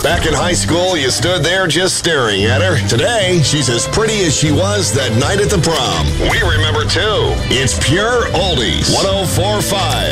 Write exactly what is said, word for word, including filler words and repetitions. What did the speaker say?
Back in high school, you stood there just staring at her. Today, she's as pretty as she was that night at the prom. We remember, too. It's Pure Oldies. one oh four point five.